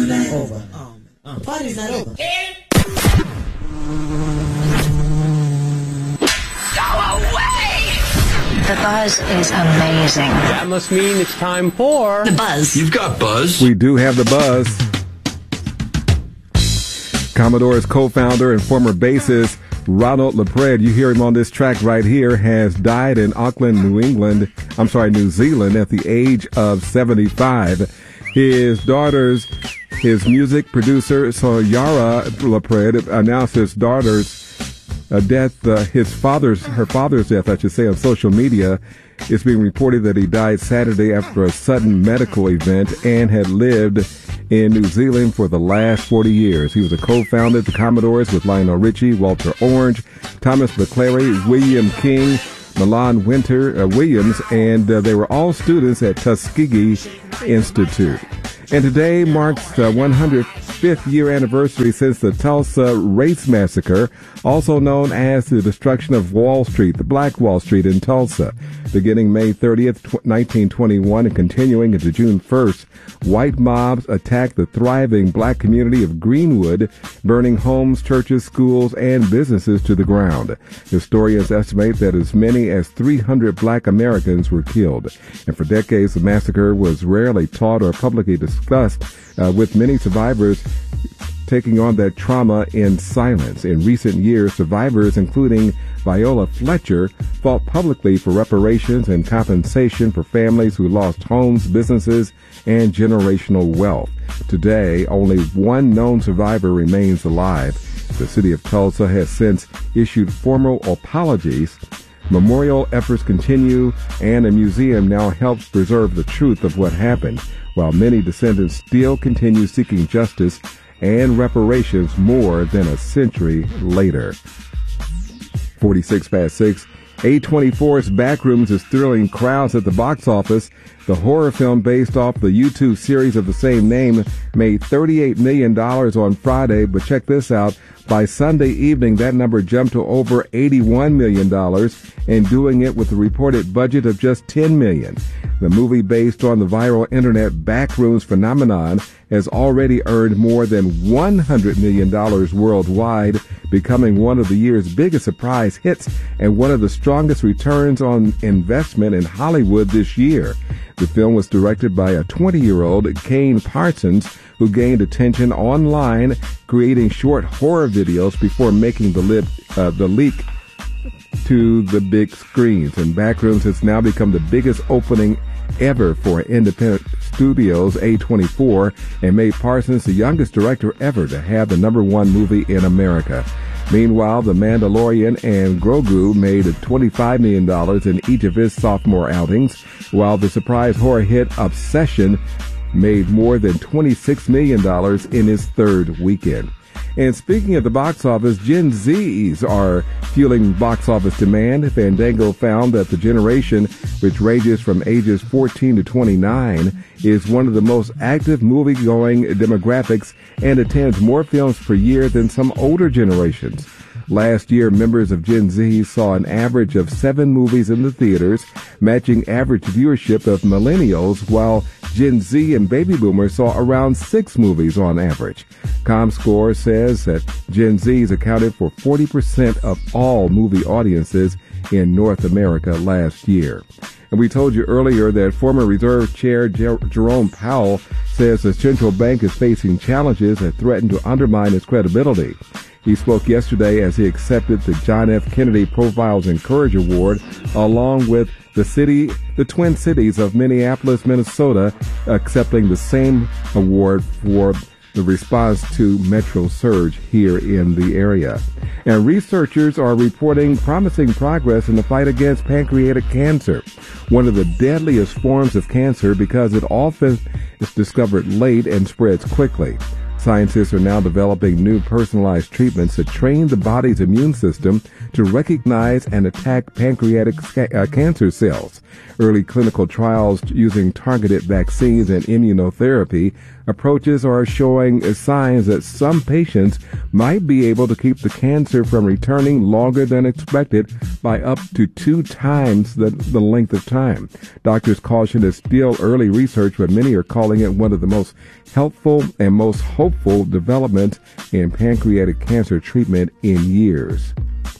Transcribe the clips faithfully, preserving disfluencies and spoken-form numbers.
not over. Oh, oh. The party's not over. The buzz is amazing. That must mean it's time for... The Buzz. You've got Buzz. We do have the buzz. Commodore's co-founder and former bassist Ronald LaPrade, you hear him on this track right here, has died in Auckland, New England, I'm sorry, New Zealand at the age of seventy-five. His daughters, his music producer, Soyara LaPrade, announced his daughter's uh, death, uh, his father's, her father's death, I should say, on social media. It's being reported that he died Saturday after a sudden medical event and had lived in New Zealand for the last forty years. He was a co-founder of the Commodores with Lionel Richie, Walter Orange, Thomas McClary, William King, Milan Winter uh, Williams, and uh, they were all students at Tuskegee Institute. And today marks the one hundred fifth year anniversary since the Tulsa Race Massacre, also known as the destruction of Wall Street, the Black Wall Street in Tulsa. Beginning May thirtieth, nineteen twenty-one and continuing into June first, white mobs attacked the thriving black community of Greenwood, burning homes, churches, schools, and businesses to the ground. Historians estimate that as many as three hundred black Americans were killed. And for decades, the massacre was rarely taught or publicly discussed, uh, with many survivors taking on that trauma in silence. In recent years, survivors, including Viola Fletcher, fought publicly for reparations and compensation for families who lost homes, businesses, and generational wealth. Today, only one known survivor remains alive. The city of Tulsa has since issued formal apologies. Memorial efforts continue, and a museum now helps preserve the truth of what happened, while many descendants still continue seeking justice and reparations more than a century later. forty-six past six. A twenty-four's Backrooms is thrilling crowds at the box office. The horror film based off the YouTube series of the same name made thirty-eight million dollars on Friday, but check this out. By Sunday evening, that number jumped to over eighty-one million dollars, and doing it with a reported budget of just ten million dollars. The movie, based on the viral internet Backrooms phenomenon, has already earned more than one hundred million dollars worldwide, becoming one of the year's biggest surprise hits and one of the strongest returns on investment in Hollywood this year. The film was directed by a twenty-year-old Kane Parsons, who gained attention online, creating short horror videos before making the, lip, uh, the leap to the big screens. And Backrooms has now become the biggest opening ever for independent studios A twenty-four, and made Parsons the youngest director ever to have the number one movie in America. Meanwhile, The Mandalorian and Grogu made twenty-five million dollars in each of his sophomore outings, while the surprise horror hit Obsession made more than twenty-six million dollars in its third weekend. And speaking of the box office, Gen Zs are fueling box office demand. Fandango found that the generation, which ranges from ages fourteen to twenty-nine, is one of the most active movie-going demographics and attends more films per year than some older generations. Last year, members of Gen Z saw an average of seven movies in the theaters, matching average viewership of millennials, while Gen Z and baby boomers saw around six movies on average. ComScore says that Gen Zs accounted for forty percent of all movie audiences in North America last year. And we told you earlier that former Reserve Chair Jer- Jerome Powell says the central bank is facing challenges that threaten to undermine its credibility. He spoke yesterday as he accepted the John F. Kennedy Profiles and Courage Award, along with the city, the Twin Cities of Minneapolis, Minnesota, accepting the same award for the response to Metro Surge here in the area. And researchers are reporting promising progress in the fight against pancreatic cancer, one of the deadliest forms of cancer because it often is discovered late and spreads quickly. Scientists are now developing new personalized treatments that train the body's immune system to recognize and attack pancreatic sca- uh, cancer cells. Early clinical trials using targeted vaccines and immunotherapy approaches are showing signs that some patients might be able to keep the cancer from returning longer than expected by up to two times the, the length of time. Doctors caution it's still early research, but many are calling it one of the most helpful and most hopeful developments in pancreatic cancer treatment in years.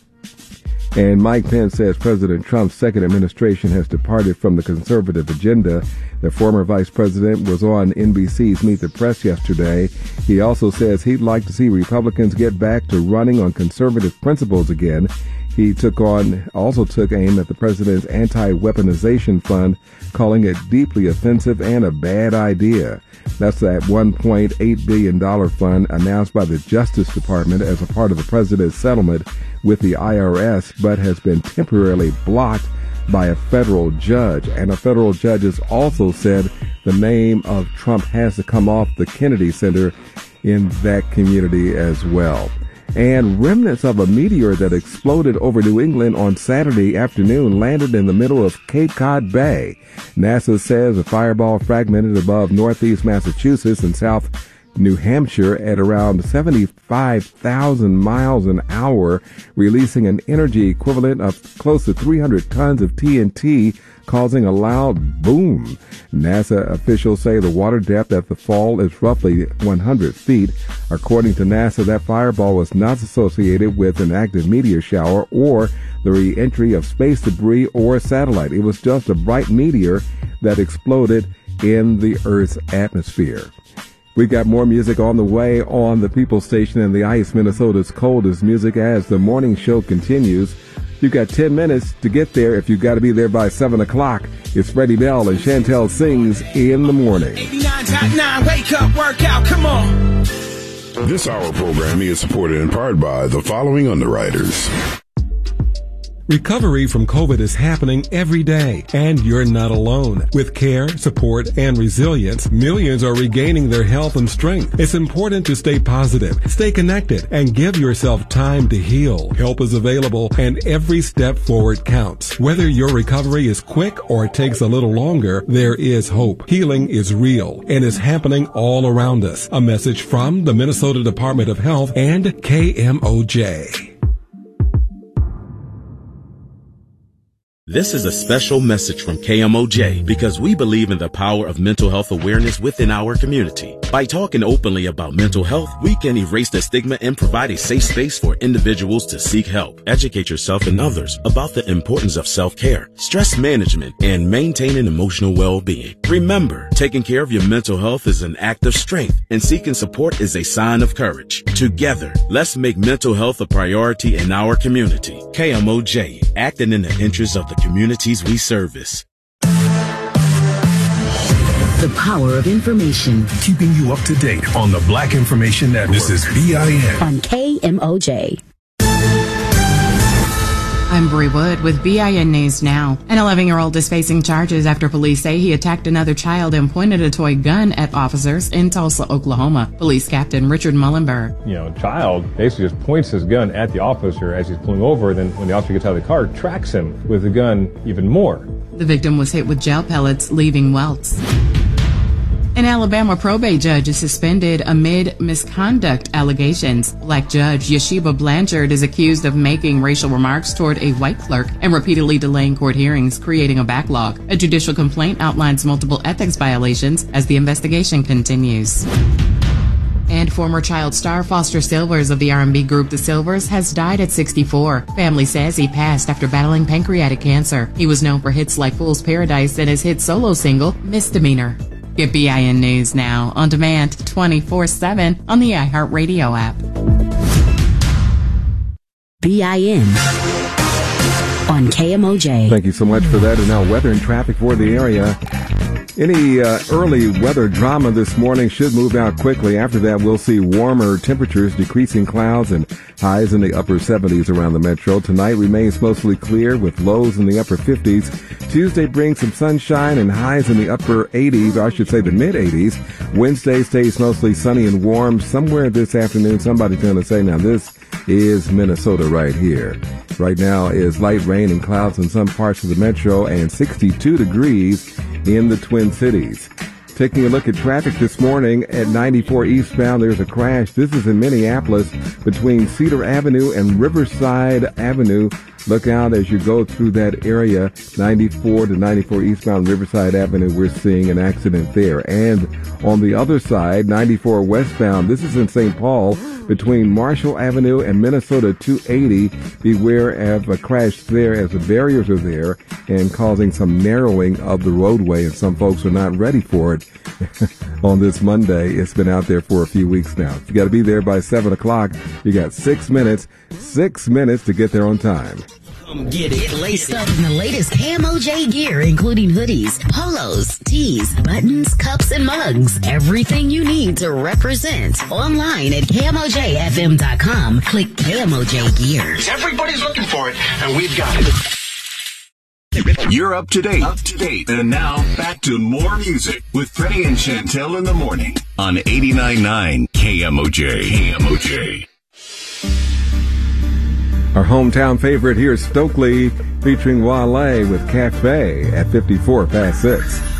And Mike Pence says President Trump's second administration has departed from the conservative agenda. The former vice president was on N B C's Meet the Press yesterday. He also says he'd like to see Republicans get back to running on conservative principles again. He took on, also took aim at the president's anti-weaponization fund, calling it deeply offensive and a bad idea. That's that one point eight billion dollars fund announced by the Justice Department as a part of the president's settlement with the I R S, but has been temporarily blocked by a federal judge. And a federal judge has also said the name of Trump has to come off the Kennedy Center in that community as well. And remnants of a meteor that exploded over New England on Saturday afternoon landed in the middle of Cape Cod Bay. NASA says a fireball fragmented above northeast Massachusetts and south New Hampshire at around seventy-five thousand miles an hour, releasing an energy equivalent of close to three hundred tons of T N T, causing a loud boom. NASA officials say the water depth at the fall is roughly one hundred feet. According to NASA, that fireball was not associated with an active meteor shower or the re-entry of space debris or satellite. It was just a bright meteor that exploded in the Earth's atmosphere. We've got more music on the way on the People Station and the Ice, Minnesota's coldest music, as the morning show continues. You've got ten minutes to get there if you've got to be there by seven o'clock. It's Freddie Bell and Chantel Sings in the morning. eighty-nine point nine, wake up, work out, come on. This hour programming is supported in part by the following underwriters. Recovery from COVID is happening every day, and you're not alone. With care, support, and resilience, millions are regaining their health and strength. It's important to stay positive, stay connected, and give yourself time to heal. Help is available, and every step forward counts. Whether your recovery is quick or takes a little longer, there is hope. Healing is real and is happening all around us. A message from the Minnesota Department of Health and K M O J. This is a special message from K M O J because we believe in the power of mental health awareness within our community. By talking openly about mental health, we can erase the stigma and provide a safe space for individuals to seek help. Educate yourself and others about the importance of self-care, stress management, and maintaining emotional well-being. Remember, taking care of your mental health is an act of strength, and seeking support is a sign of courage. Together, let's make mental health a priority in our community. K M O J, acting in the interest of the communities we service. The power of information. Keeping you up to date on the Black Information Network. This is B I N. On K M O J. I'm Bree Wood with B I N News Now. An eleven-year-old is facing charges after police say he attacked another child and pointed a toy gun at officers in Tulsa, Oklahoma. Police Captain Richard Mullenberg. You know, a child basically just points his gun at the officer as he's pulling over. Then when the officer gets out of the car, tracks him with the gun even more. The victim was hit with gel pellets, leaving welts. An Alabama probate judge is suspended amid misconduct allegations. Black judge Yeshiva Blanchard is accused of making racial remarks toward a white clerk and repeatedly delaying court hearings, creating a backlog. A judicial complaint outlines multiple ethics violations as the investigation continues. And former child star Foster Silvers of the R and B group The Silvers has died at sixty-four. Family says he passed after battling pancreatic cancer. He was known for hits like Fool's Paradise and his hit solo single, Misdemeanor. Get B I N News Now on demand twenty-four seven on the iHeartRadio app. B I N on K M O J. Thank you so much for that. And now weather and traffic for the area. Any uh, early weather drama this morning should move out quickly. After that, we'll see warmer temperatures, decreasing clouds, and highs in the upper seventies around the metro. Tonight remains mostly clear with lows in the upper fifties. Tuesday brings some sunshine and highs in the upper eighties, or I should say the mid-eighties. Wednesday stays mostly sunny and warm. Somewhere this afternoon, somebody's going to say, now this is Minnesota right here. Right now is light rain and clouds in some parts of the metro and sixty-two degrees in the Twin Cities. Taking a look at traffic this morning at ninety-four eastbound, there's a crash. This is in Minneapolis between Cedar Avenue and Riverside Avenue. Look out as you go through that area, ninety-four to ninety-four eastbound Riverside Avenue. We're seeing an accident there. And on the other side, ninety-four westbound, this is in Saint Paul between Marshall Avenue and Minnesota two eighty. Beware of a crash there as the barriers are there and causing some narrowing of the roadway, and some folks are not ready for it on this Monday. It's been out there for a few weeks now. You got to be there by seven o'clock. You got six minutes, six minutes to get there on time. Come get it. Get laced up in the latest K M O J gear, including hoodies, polos, tees, buttons, cups, and mugs. Everything you need to represent. Online at K M O J F M dot com. Click K M O J Gear. Everybody's looking for it, and we've got it. You're up to date. Up to date. And now, back to more music with Freddie and Chantel in the morning on eighty-nine point nine K M O J. K M O J. Our hometown favorite here is Stokely featuring Wale with Cafe at fifty-four past six.